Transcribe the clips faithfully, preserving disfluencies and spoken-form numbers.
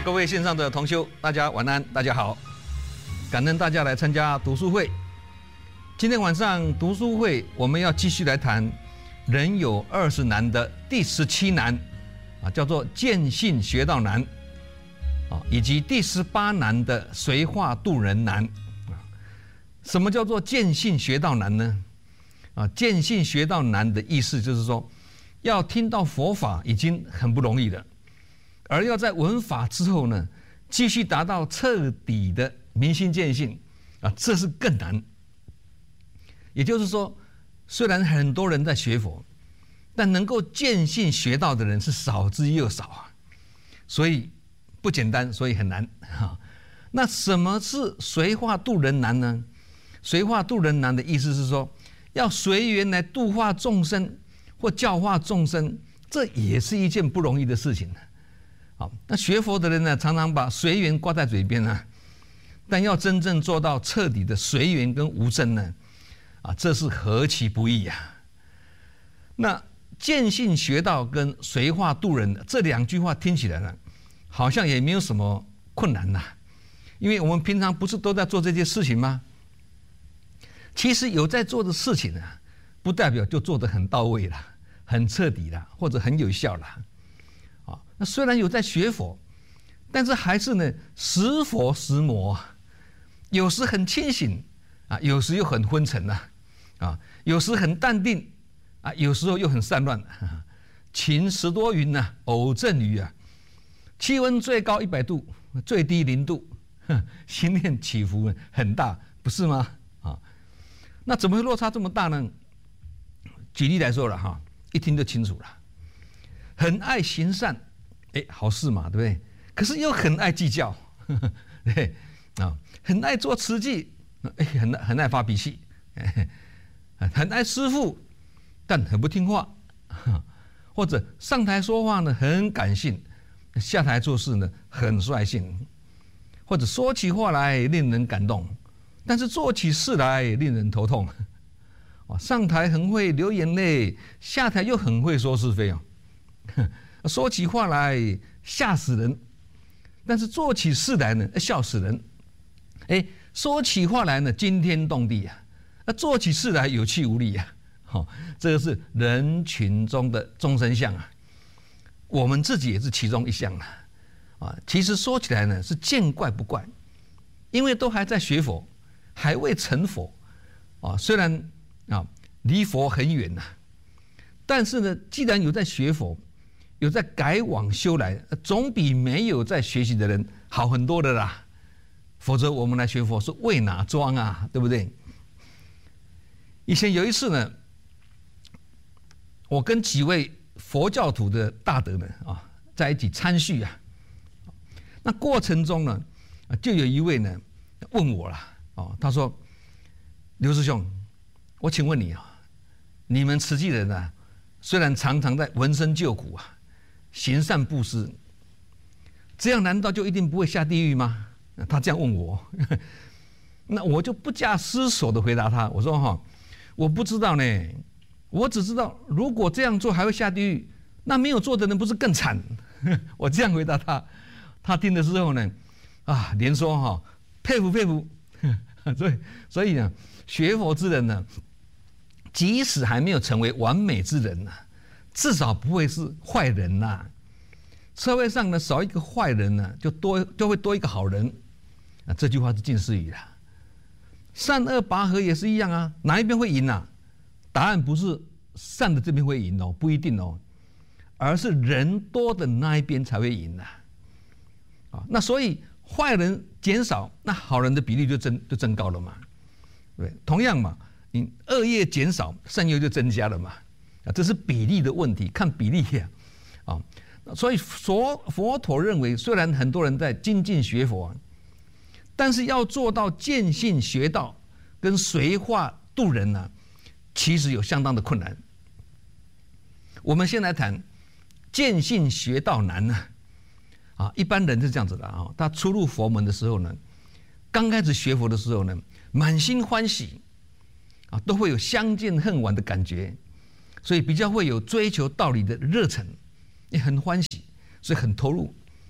各位线上的同修，大家晚安，大家好，感恩大家来参加读书会。今天晚上读书会，我们要继续来谈人有二十难的第十七难，啊，叫做见性学道难，啊，以及第十八难的随化度人难。啊，什么叫做见性学道难呢？啊，见性学道难的意思就是说，要听到佛法已经很不容易了。而要在闻法之后呢，继续达到彻底的明心见性啊，这是更难。也就是说，虽然很多人在学佛，但能够见性学道的人是少之又少啊，所以不简单，所以很难啊。那什么是随化度人难呢？随化度人难的意思是说，要随缘来度化众生或教化众生，这也是一件不容易的事情。好，那学佛的人呢，常常把随缘挂在嘴边啊，但要真正做到彻底的随缘跟无争呢，啊，这是何其不易呀！那见性学道跟随化度人这两句话听起来呢，好像也没有什么困难呐，因为我们平常不是都在做这些事情吗？其实有在做的事情啊，不代表就做得很到位了、很彻底了，或者很有效了。啊，那虽然有在学佛，但是还是呢时佛时魔，有时很清醒啊，有时又很昏沉呐，啊，有时很淡定啊，有时候又很散乱。啊，晴时多云呐、啊，偶阵雨啊，气温最高一百度，最低零度，心念起伏很大，不是吗？啊，那怎么会落差这么大呢？举例来说了哈，一听就清楚了。很爱行善，哎，好事嘛，对不对？可是又很爱计较，呵呵对啊，很爱做慈济，哎，很很爱发脾气，哎，很爱师父，但很不听话，或者上台说话呢很感性，下台做事呢很率性，或者说起话来令人感动，但是做起事来令人头痛，啊，上台很会流眼泪，下台又很会说是非哦。说起话来吓死人，但是做起事来呢笑死人。哎，说起话来呢惊天动地啊，做起事来有气无力啊。哦，这个是人群中的众生相啊，我们自己也是其中一项啊。啊，其实说起来呢是见怪不怪，因为都还在学佛，还未成佛啊。虽然啊离佛很远呐，但是呢，既然有在学佛，有在改往修来，总比没有在学习的人好很多的啦。否则我们来学佛是为哪桩啊？对不对？以前有一次呢，我跟几位佛教徒的大德们啊，在一起参叙啊。那过程中呢，就有一位呢问我了，哦，他说：“刘师兄，我请问你啊，你们慈济人啊，虽然常常在闻声救苦啊，行善布施，这样难道就一定不会下地狱吗？”他这样问我，那我就不假思索的回答他，我说哈，我不知道呢，我只知道如果这样做还会下地狱，那没有做的人不是更惨？我这样回答他，他听的时候呢，啊，连说哈，佩服佩服。所以所以呢，学佛之人呢，即使还没有成为完美之人呢，至少不会是坏人呐。社会上呢少一个坏人呢，就多就会多一个好人。啊，这句话是近似语啦。善恶拔河也是一样啊，哪一边会赢啊？答案不是善的这边会赢哦，不一定哦，而是人多的那一边才会赢啊。啊，那所以坏人减少，那好人的比例就增就增高了嘛。对，同样嘛，你恶业减少，善业就增加了嘛。啊，这是比例的问题，看比例呀。啊，所以佛佛陀认为，虽然很多人在精进学佛，但是要做到见性学道跟随化度人呢、啊，其实有相当的困难。我们先来谈见性学道难呢、啊，啊，一般人是这样子的啊，他初入佛门的时候呢，刚开始学佛的时候呢，满心欢喜，啊，都会有相见恨晚的感觉，所以比较会有追求道理的热忱，也很欢喜，所以很投入。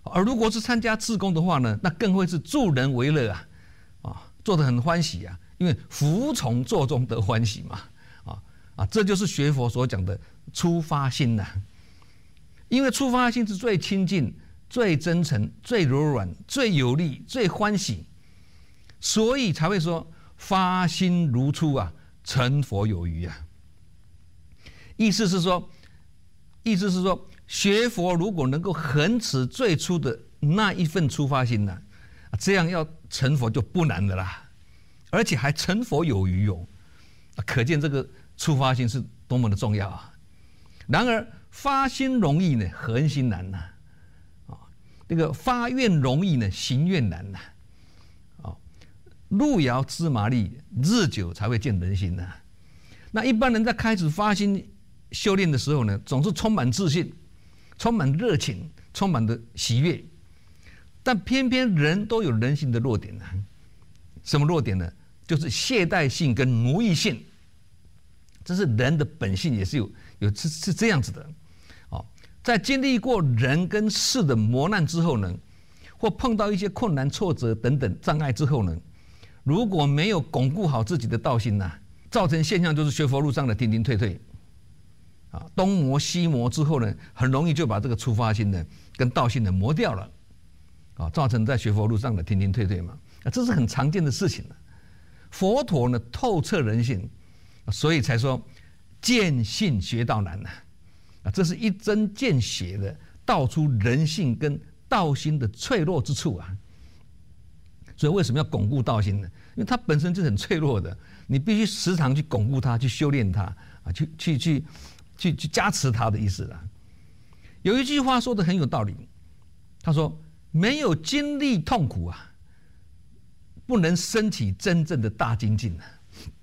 而如果是参加志工的话呢，那更会是助人为乐啊，啊，做得很欢喜啊，因为服从做中得欢喜嘛，啊啊，这就是学佛所讲的出发心呐、啊。因为出发心是最亲近、最真诚、最柔软、最有力、最欢喜，所以才会说发心如初啊，成佛有余啊。意思是说，意思是说，学佛如果能够恒持最初的那一份出发心呢、啊，这样要成佛就不难的啦，而且还成佛有余哦。可见这个出发心是多么的重要啊！然而发心容易呢，恒心难呐、啊。啊，这个发愿容易呢，行愿难呐、啊。啊，路遥知马力，日久才会见人心呐、啊。那一般人在开始发心修炼的时候呢，总是充满自信、充满热情、充满的喜悦，但偏偏人都有人性的弱点呢、啊。什么弱点呢？就是懈怠性跟奴役性。这是人的本性，也是有有是是这样子的。哦，在经历过人跟事的磨难之后呢，或碰到一些困难、挫折等等障碍之后呢，如果没有巩固好自己的道心呐、啊，造成现象就是学佛路上的停停退退。啊，东磨西磨之后呢，很容易就把这个出发心呢跟道心呢磨掉了。啊，造成在学佛路上的停停退退嘛。啊，这是很常见的事情了。佛陀呢透彻人性。所以才说见性学道难呐、啊，啊，这是一针见血的道出人性跟道心的脆弱之处啊。所以为什么要巩固道心呢？因为它本身就是很脆弱的，你必须时常去巩固它，去修炼它啊，去去去去去加持它的意思啦。有一句话说的很有道理，他说没有经历痛苦啊，不能升起真正的大精进啊。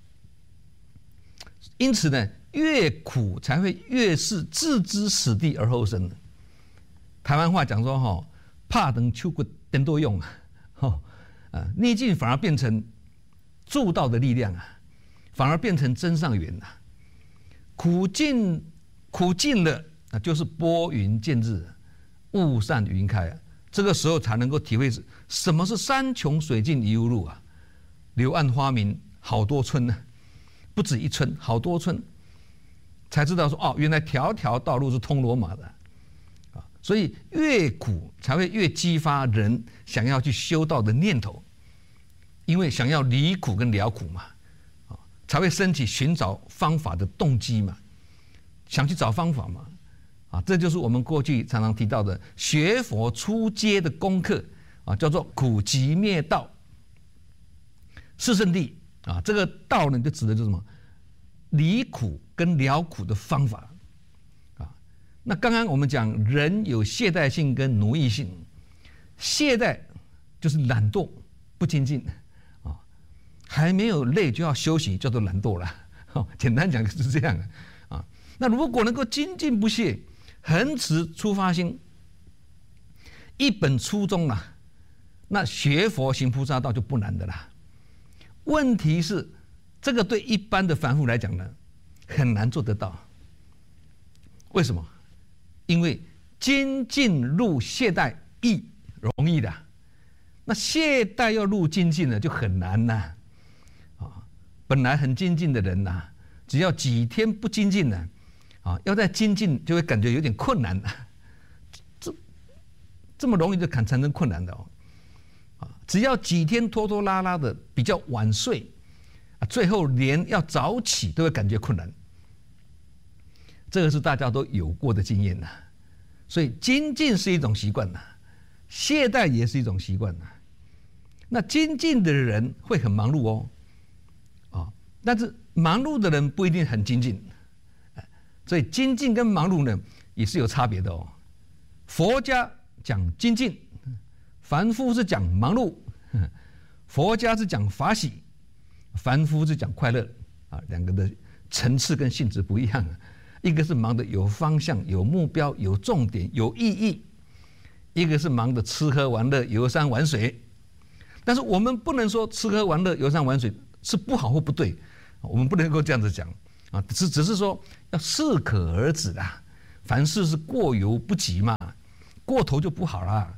因此呢，越苦才会越是置之死地而后生。台湾话讲说哈，怕等秋骨等多用啊，哈啊，逆境反而变成助道的力量啊，反而变成真上缘呐。苦尽苦尽了啊，就是拨云见日，雾散云开啊。这个时候才能够体会什么是山穷水尽疑无路啊，柳暗花明好多村呢、啊。不止一村，好多村，才知道说哦，原来条条道路是通罗马的，啊，所以越苦才会越激发人想要去修道的念头，因为想要离苦跟了苦嘛，啊，才会升起寻找方法的动机嘛，想去找方法嘛，啊，这就是我们过去常常提到的学佛初阶的功课啊，叫做苦集灭道，四圣谛。啊，这个道呢，就指的就是什么？离苦跟了苦的方法啊。那刚刚我们讲人有懈怠性跟奴役性，懈怠就是懒惰不精进啊，还没有累就要休息，叫做懒惰了。哦，简单讲就是这样啊。那如果能够精进不懈，恒持出发心，一本初衷啊，那学佛行菩萨道就不难的啦。问题是，这个对一般的凡夫来讲呢，很难做得到。为什么？因为精进入懈怠易容易的，那懈怠要入精进呢，就很难呐。啊，本来很精进的人呐，只要几天不精进呢，啊，要再精进就会感觉有点困难。这这么容易就产生困难的哦。只要几天拖拖拉拉的比较晚睡，啊，最后连要早起都会感觉困难。这个是大家都有过的经验呐、啊。所以精进是一种习惯呐，懈怠也是一种习惯呐。那精进的人会很忙碌哦，啊，但是忙碌的人不一定很精进，所以精进跟忙碌呢也是有差别的哦。佛家讲精进。凡夫是讲忙碌，佛家是讲法喜，凡夫是讲快乐啊，两个的层次跟性质不一样。一个是忙得有方向、有目标、有重点、有意义；一个是忙得吃喝玩乐、游山玩水。但是我们不能说吃喝玩乐、游山玩水是不好或不对，我们不能够这样子讲啊，只只是说要适可而止啦。凡事是过犹不及嘛，过头就不好啦。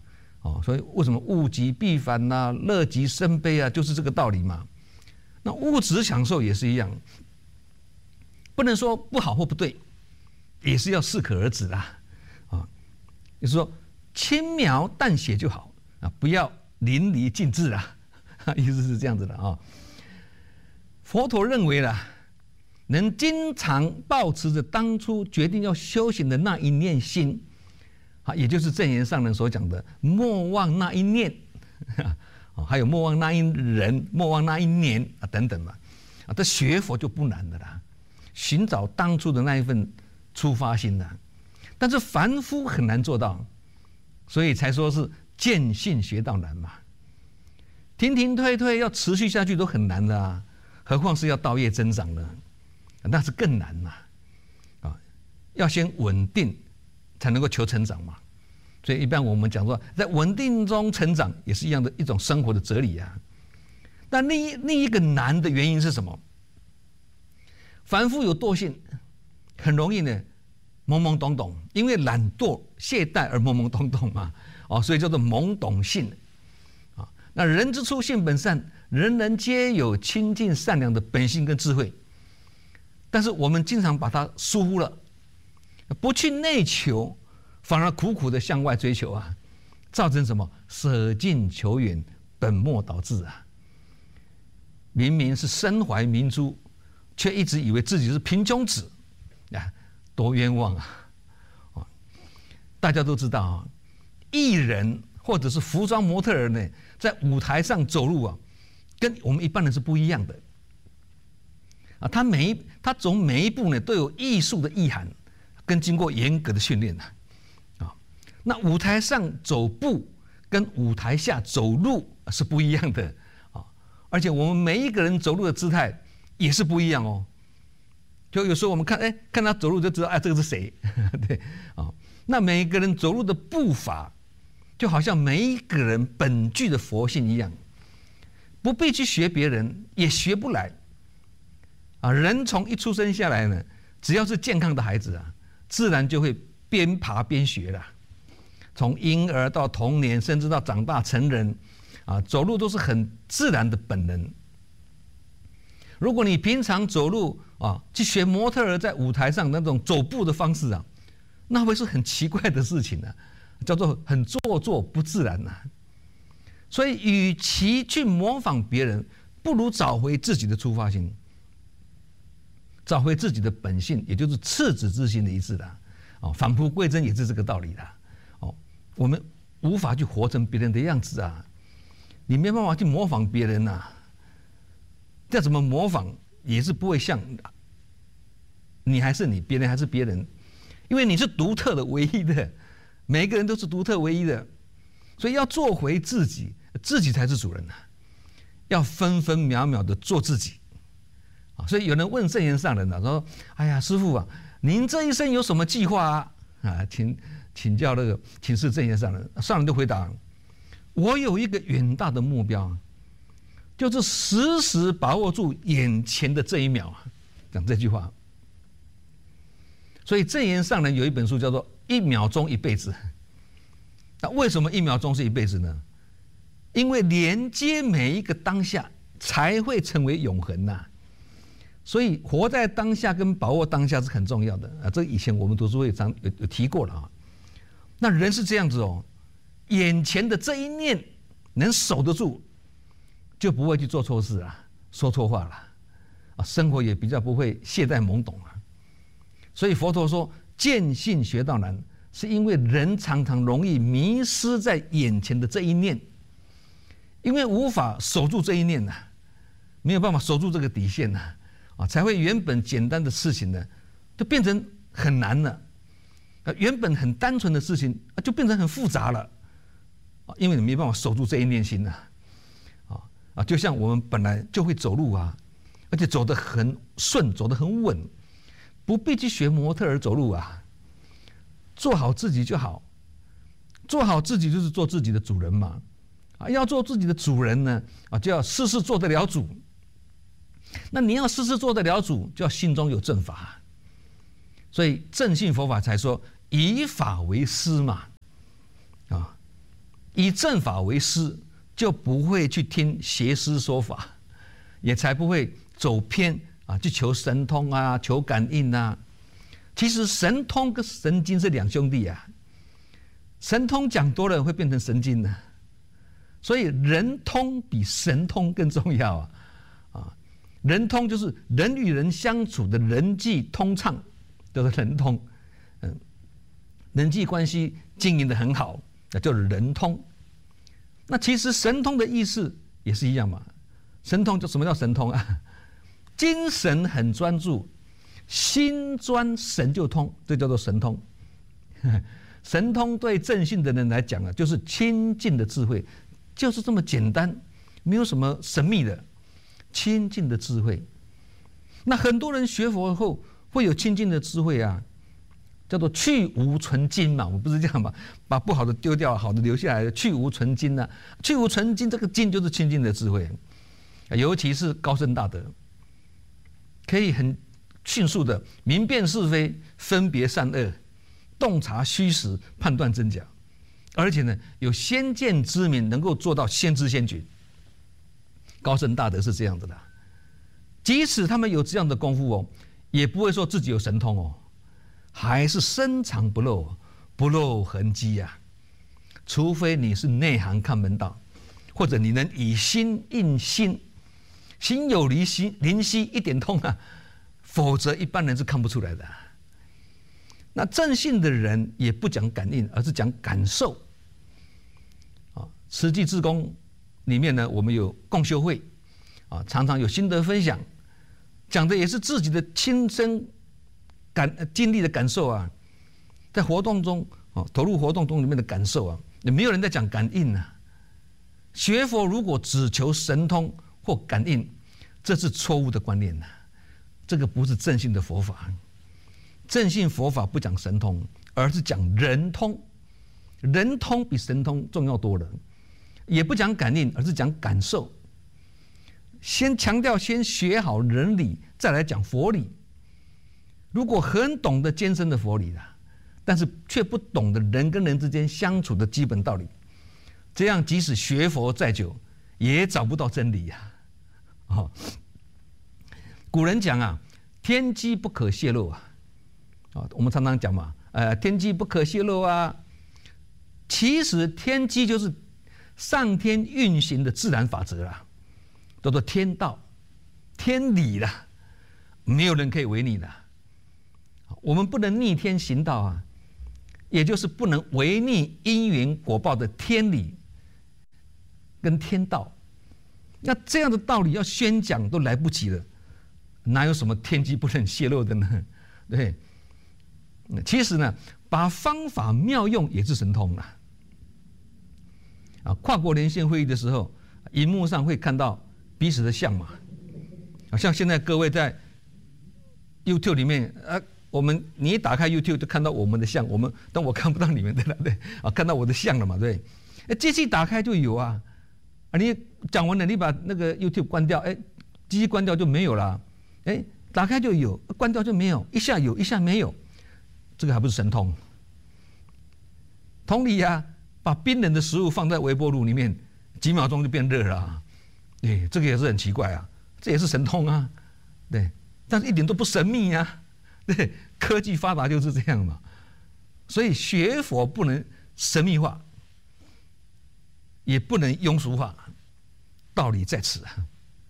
哦，所以为什么物极必反呐、啊，乐极生悲啊，就是这个道理嘛。那物质享受也是一样，不能说不好或不对，也是要适可而止啦。啊，就是说轻描淡写就好啊，不要淋漓尽致啊，意思是这样子的啊。佛陀认为啦，能经常抱持着当初决定要修行的那一念心，啊，也就是正言上人所讲的莫忘那一念，啊，还有莫忘那一人，莫忘那一年啊等等嘛，啊，这学佛就不难的啦，寻找当初的那一份出发心呐，但是凡夫很难做到，所以才说是见性学道难嘛，停停退退要持续下去都很难的啊。何况是要道业增长呢？那是更难嘛！啊，要先稳定，才能够求成长嘛。所以一般我们讲说，在稳定中成长，也是一样的一种生活的哲理啊。那另一另一个难的原因是什么？凡夫有惰性，很容易呢懵懵懂懂，因为懒惰懈怠而懵懵懂懂嘛。哦，所以叫做懵懂性。啊，那人之初性本善。人人皆有清净善良的本性跟智慧，但是我们经常把它疏忽了，不去内求，反而苦苦的向外追求啊，造成什么舍近求远，本末倒置啊！明明是身怀明珠，却一直以为自己是贫穷子，啊，多冤枉啊！啊，大家都知道啊，艺人或者是服装模特儿呢，在舞台上走路啊。跟我们一般人是不一样的啊！他每一他走每一步呢，都有艺术的意涵，跟经过严格的训练啊。啊，那舞台上走步跟舞台下走路是不一样的啊！而且我们每一个人走路的姿态也是不一样哦。就有时候我们看，哎，看他走路就知道，哎，这个是谁？对啊。那每一个人走路的步伐，就好像每一个人本具的佛性一样。不必去学别人，也学不来啊！人从一出生下来呢，只要是健康的孩子啊，自然就会边爬边学了。从婴儿到童年，甚至到长大成人，啊，走路都是很自然的本能。如果你平常走路啊，去学模特儿在舞台上那种走步的方式啊，那会是很奇怪的事情啊，叫做很做作不自然呐、啊。所以，与其去模仿别人，不如找回自己的出发心，找回自己的本性，也就是赤子之心的一致的。哦，返璞归真也是这个道理的。哦，我们无法去活成别人的样子啊，你没办法去模仿别人呐、啊。再怎么模仿，也是不会像你还是你，别人还是别人，因为你是独特的、唯一的，每一个人都是独特唯一的，所以要做回自己。自己才是主人呐、啊，要分分秒秒的做自己啊！所以有人问圣严上人啊，说：“哎呀，师父啊，您这一生有什么计划啊？”啊，请请教那个请示圣严上人，上人就回答：“我有一个远大的目标，就是时时把握住眼前的这一秒。”讲这句话。所以正言上人有一本书叫做《一秒钟一辈子》。那为什么一秒钟是一辈子呢？因为连接每一个当下，才会成为永恒呐、啊。所以活在当下跟把握当下是很重要的啊。这以前我们读书会常有有提过了啊。那人是这样子哦，眼前的这一念能守得住，就不会去做错事啊，说错话了啊，生活也比较不会懈怠懵懂啊。所以佛陀说见性学道难，是因为人常常容易迷失在眼前的这一念。因为无法守住这一念呐、啊，没有办法守住这个底线呐、啊，啊，才会原本简单的事情呢，就变成很难了。啊，原本很单纯的事情啊，就变成很复杂了。啊，因为你没办法守住这一念心呐、啊，啊啊，就像我们本来就会走路啊，而且走得很顺，走得很稳，不必去学模特儿走路啊，做好自己就好，做好自己就是做自己的主人嘛。啊，要做自己的主人呢，啊，就要事事做得了主。那你要事事做得了主，就要心中有正法。所以正信佛法才说以法为师嘛，啊， 以正法为师，就不会去听邪师说法，也才不会走偏啊，去求神通啊，求感应啊。其实神通跟神经是两兄弟啊，神通讲多了会变成神经的，所以人通比神通更重要啊！啊，人通就是人与人相处的人际通畅，叫做人通。嗯，人际关系经营得很好，那叫做人通。那其实神通的意思也是一样嘛。神通就什么叫神通啊？精神很专注，心专神就通，这叫做神通。神通对正信的人来讲啊，就是亲近的智慧，就是这么简单，没有什么神秘的，亲近的智慧。那很多人学佛后会有亲近的智慧啊，叫做去无存精嘛，我不是这样嘛，把不好的丢掉，好的留下来，去无存精啊，去无存精，这个精就是亲近的智慧，尤其是高僧大德，可以很迅速的明辨是非，分别善恶，洞察虚实，判断真假，而且呢，有先见之明，能够做到先知先觉。高僧大德是这样的啦，即使他们有这样的功夫哦，也不会说自己有神通哦，还是深藏不露，不露痕迹呀、啊。除非你是内行看门道，或者你能以心印心，心有灵犀，灵犀一点通啊，否则一般人是看不出来的、啊。那正信的人也不讲感应，而是讲感受。啊，慈济志工里面呢，我们有共修会，啊，常常有心得分享，讲的也是自己的亲身感经历的感受啊，在活动中啊，投入活动中里面的感受啊，也没有人在讲感应啊。学佛如果只求神通或感应，这是错误的观念呐、啊，这个不是正信的佛法。正信佛法不讲神通，而是讲人通，人通比神通重要多了。也不讲感应，而是讲感受。先强调先学好人理，再来讲佛理。如果很懂得艰深的佛理啦，但是却不懂得人跟人之间相处的基本道理，这样即使学佛再久，也找不到真理呀、啊。哦，古人讲啊，天机不可泄露啊。啊，我们常常讲嘛，呃，天机不可泄露啊。其实天机就是上天运行的自然法则啦，叫做天道、天理啦，没有人可以违逆的。我们不能逆天行道啊，也就是不能违逆因缘果报的天理跟天道。那这样的道理要宣讲都来不及了，哪有什么天机不能泄露的呢？对。其实呢，把方法妙用也是神通啦。啊，跨国连线会议的时候，荧幕上会看到彼此的像嘛。啊，像现在各位在 YouTube 里面，啊，我们你一打开 YouTube 就看到我们的像，我们但我看不到你们的了，对，啊，看到我的像了嘛，对。哎，机器打开就有啊，啊，你讲完了，你把那个 YouTube 关掉，哎，机器关掉就没有了，哎，打开就有，关掉就没有，一下有，一下没有。这个还不是神通。同理呀、啊，把冰冷的食物放在微波炉里面，几秒钟就变热了、啊，对，这个也是很奇怪啊，这也是神通啊，对，但是一点都不神秘呀、啊，对，科技发达就是这样嘛。所以学佛不能神秘化，也不能庸俗化，道理在此啊。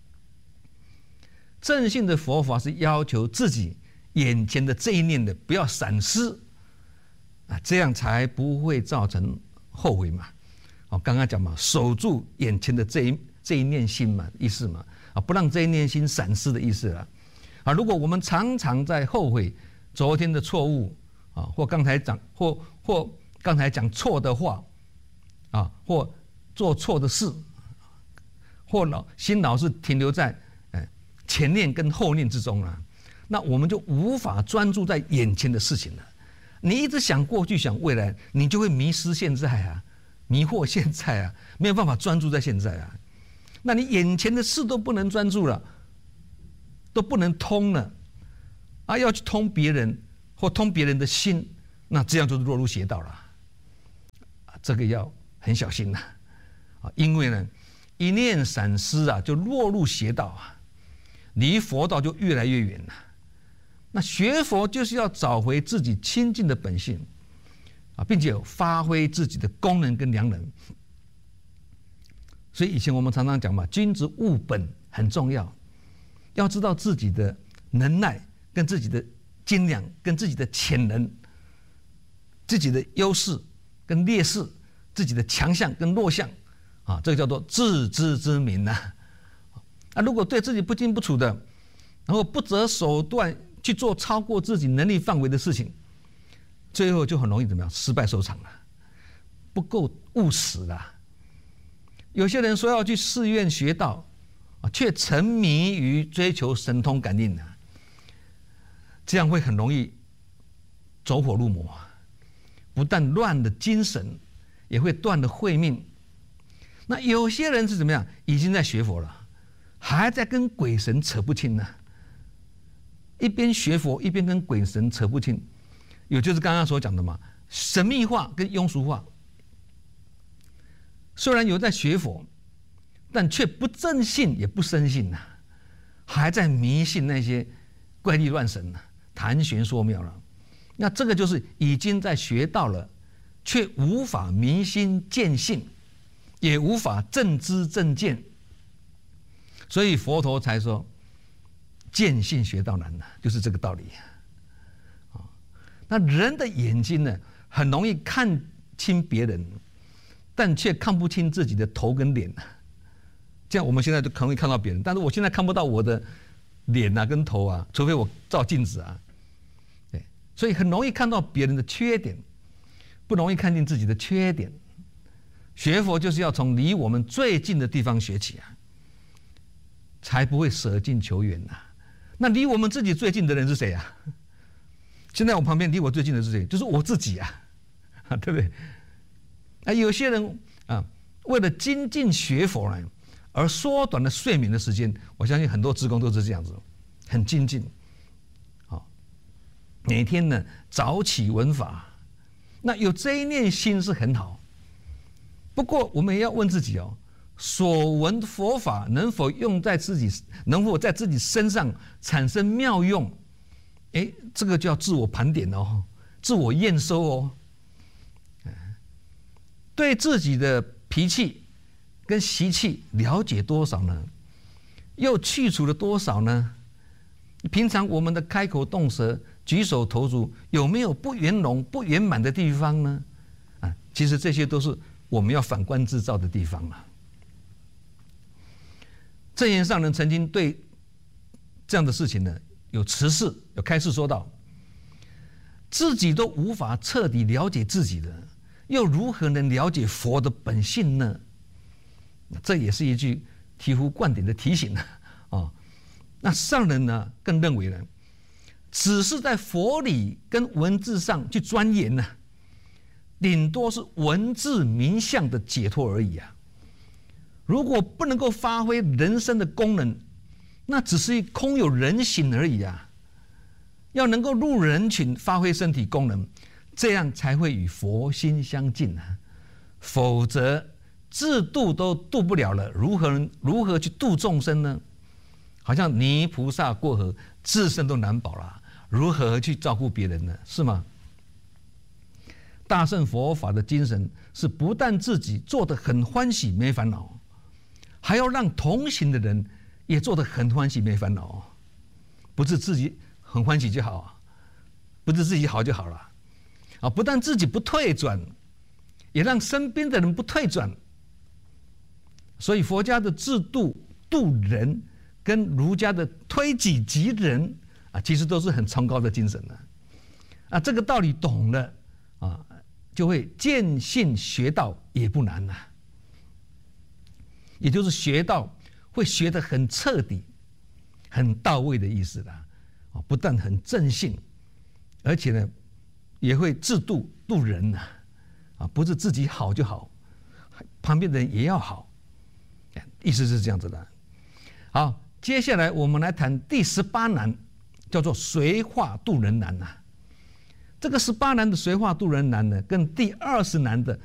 正信的佛法是要求自己眼前的这一念的不要闪失啊，这样才不会造成后悔嘛。哦，刚刚讲嘛，守住眼前的这一这一念心嘛，意思嘛，啊，不让这一念心闪失的意思了。啊，如果我们常常在后悔昨天的错误啊，或刚才讲或或刚才讲错的话啊，或做错的事，或老心老是停留在呃前念跟后念之中啊。那我们就无法专注在眼前的事情了。你一直想过去、想未来，你就会迷失现在啊，迷惑现在啊，没有办法专注在现在啊。那你眼前的事都不能专注了，都不能通了，啊，要去通别人或通别人的心，那这样就是落入邪道了。这个要很小心呐，啊，因为呢，一念闪失啊，就落入邪道啊，离佛道就越来越远了。那学佛就是要找回自己清净的本性啊，并且发挥自己的功能跟良能。所以以前我们常常讲嘛，君子务本很重要，要知道自己的能耐跟自己的斤两跟自己的潜能，自己的优势跟劣势，自己的强项跟弱项啊，这个叫做自知之明呐。啊，如果对自己不清不楚的，然后不择手段去做超过自己能力范围的事情，最后就很容易怎么样？失败收场了，不够务实了。有些人说要去寺院学道，啊，却沉迷于追求神通感应啊，这样会很容易走火入魔，不但乱了精神，也会断了慧命。那有些人是怎么样？已经在学佛了，还在跟鬼神扯不清呢。一边学佛，一边跟鬼神扯不清，也就是刚刚所讲的嘛，神秘化跟庸俗化。虽然有在学佛，但却不正信也不深信呐、啊，还在迷信那些怪力乱神呐、啊，谈玄说妙了。那这个就是已经在学到了，却无法明心见性，也无法正知正见。所以佛陀才说，见性学道难呐，就是这个道理啊。那人的眼睛呢，很容易看清别人，但却看不清自己的头跟脸。这样我们现在就可能会看到别人，但是我现在看不到我的脸啊跟头啊，除非我照镜子啊。对，所以很容易看到别人的缺点，不容易看见自己的缺点。学佛就是要从离我们最近的地方学起啊，才不会舍近求远呐、啊。那离我们自己最近的人是谁啊？现在我旁边离我最近的是谁？就是我自己啊，啊，对不对？啊，有些人啊，为了精进学佛呢，而缩短了睡眠的时间。我相信很多志工都是这样子，很精进，啊，每天呢早起闻法，那有这一念心是很好。不过我们也要问自己哦，所闻佛法能否用在自己，能否在自己身上产生妙用？哎，这个就要自我盘点哦，自我验收哦。对自己的脾气跟习气了解多少呢？又去除了多少呢？平常我们的开口动舌、举手投足有没有不圆融、不圆满的地方呢？啊，其实这些都是我们要反观自照的地方啊。证严上人曾经对这样的事情呢，有持示、有开示说道：自己都无法彻底了解自己的，又如何能了解佛的本性呢？这也是一句醍醐灌顶的提醒啊！哦，那上人呢更认为呢，只是在佛理跟文字上去钻研呢、啊，顶多是文字名相的解脱而已啊。如果不能够发挥人生的功能，那只是空有人形而已啊。要能够入人群，发挥身体功能，这样才会与佛心相近啊。否则自度都度不了了，如何如何去度众生呢？好像泥菩萨过河，自身都难保了，如何去照顾别人呢？是吗？大乘佛法的精神是不但自己做得很欢喜没烦恼，还要让同行的人也做得很欢喜没烦恼，不是自己很欢喜就好，不是自己好就好了啊！不但自己不退转，也让身边的人不退转。所以佛家的自度度人，跟儒家的推己及人啊，其实都是很崇高的精神的啊。这个道理懂了啊，就会见性学道也不难呐、啊。也就是学道会学得很彻底、很到位的意思啦。啊，不但很正信，而且呢，也会自度度人呐。啊，不是自己好就好，旁边的人也要好。意思是这样子的。好，接下来我们来谈第十八难，叫做随化度人难呐、啊。这个十八难的随化度人难呢，跟第二十难的